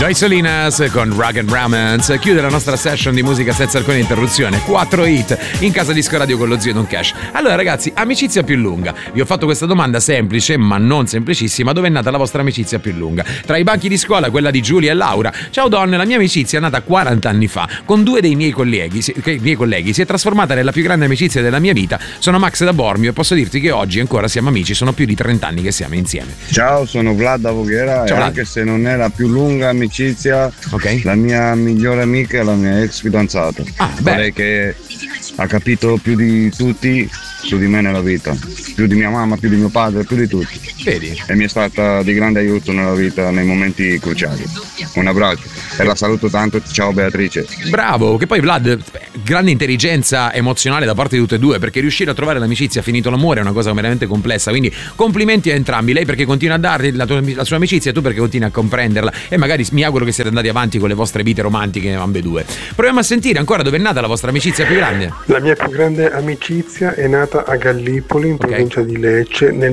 Joy Solinas con Rag and Romance chiude la nostra session di musica senza alcuna interruzione. 4 hit in casa Disco Radio con lo zio Don Cash. Allora ragazzi, amicizia più lunga. Vi ho fatto questa domanda semplice ma non semplicissima: dove è nata la vostra amicizia più lunga? Tra i banchi di scuola, quella di Giulia e Laura. Ciao donne, la mia amicizia è nata 40 anni fa con 2 dei miei colleghi. Si è trasformata nella più grande amicizia della mia vita. Sono Max da Bormio e posso dirti che oggi ancora siamo amici. Sono più di 30 anni che siamo insieme. Ciao, sono Vlad da Voghera. Ciao, e Vlad. Anche se non è la più lunga amicizia, Ok. la mia migliore amica è la mia ex fidanzata. Lei che ha capito più di tutti su di me nella vita, più di mia mamma, più di mio padre, più di tutti. Vedi? E mi è stata di grande aiuto nella vita nei momenti cruciali. Un abbraccio e la saluto tanto. Ciao Beatrice. Bravo, che poi Vlad, grande intelligenza emozionale da parte di tutte e due, perché riuscire a trovare l'amicizia finito l'amore è una cosa veramente complessa, quindi complimenti a entrambi. Lei perché continua a darti la sua amicizia e tu perché continui a comprenderla, e magari mi auguro che siate andati avanti con le vostre vite romantiche ambedue. Proviamo a sentire ancora dove è nata la vostra amicizia più grande. La mia più grande amicizia è nata a Gallipoli, in provincia di Lecce, nel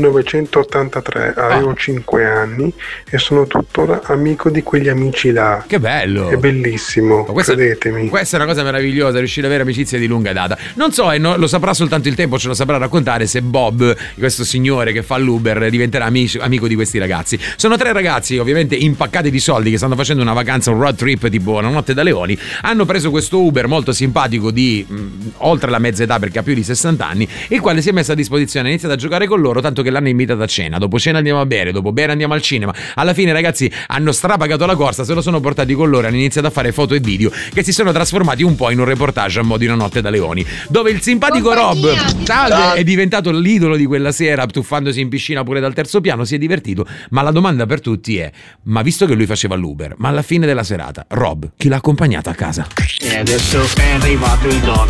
1983. Avevo 5 anni e sono tuttora amico di quegli amici là. Che bello! È bellissimo, credetemi. Questa è una cosa meravigliosa, riuscire ad avere amicizie di lunga data. Non so, lo saprà soltanto il tempo, ce lo saprà raccontare, se Bob, questo signore che fa l'Uber, diventerà amico di questi ragazzi. Sono 3 ragazzi, ovviamente impaccati di soldi, che stanno facendo una vacanza, un road trip tipo una notte da leoni. Hanno preso questo Uber molto simpatico di oltre la mezza età, perché ha più di 60 anni, il quale si è messo a disposizione, ha iniziato a giocare con loro, tanto che l'hanno invitato a cena. Dopo cena andiamo a bere, dopo bere andiamo al cinema. Alla fine ragazzi hanno strapagato la corsa, se lo sono portati con loro, hanno iniziato a fare foto e video che si sono trasformati un po' in un reportage a mo' di una notte da leoni, dove il simpatico Rob, salve, è diventato l'idolo di quella sera, tuffandosi in piscina pure dal terzo piano, si è divertito. Ma la domanda per tutti è: ma visto che lui faceva l'Uber, ma alla fine della serata Rob chi l'ha accompagnata a casa? E adesso è arrivato il doc,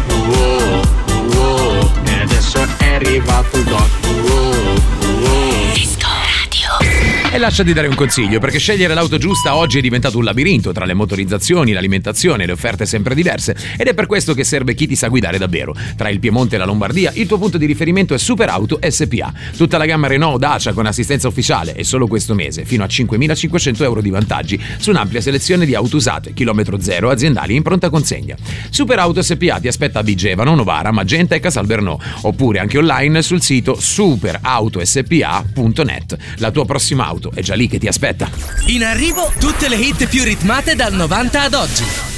e adesso è arrivato il doc, Disco Radio. E lasciati dare un consiglio, perché scegliere l'auto giusta oggi è diventato un labirinto tra le motorizzazioni, l'alimentazione, le offerte sempre diverse, ed è per questo che serve chi ti sa guidare davvero. Tra il Piemonte e la Lombardia il tuo punto di riferimento è Superauto SPA. Tutta la gamma Renault, Dacia con assistenza ufficiale, e solo questo mese fino a 5.500 euro di vantaggi su un'ampia selezione di auto usate, chilometro zero, aziendali in pronta consegna. Superauto SPA ti aspetta a Vigevano, Novara, Magenta e Casalbernò, oppure anche online sul sito superautospa.net. La tua prossima auto è già lì che ti aspetta. In arrivo tutte le hit più ritmate dal 90 ad oggi.